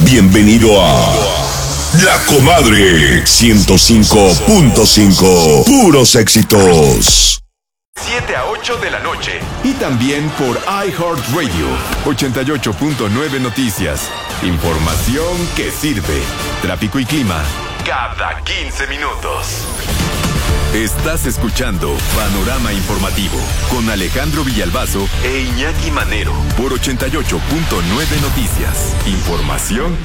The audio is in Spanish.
Bienvenido a La Comadre 105.5. Puros éxitos. 7 a 8 de la noche. Y también por iHeartRadio 88.9 Noticias. Información que sirve. Tráfico y clima Cada 15 minutos. Estás escuchando Panorama Informativo con Alejandro Villalbazo E Iñaki Manero. por 88.9 Noticias. Información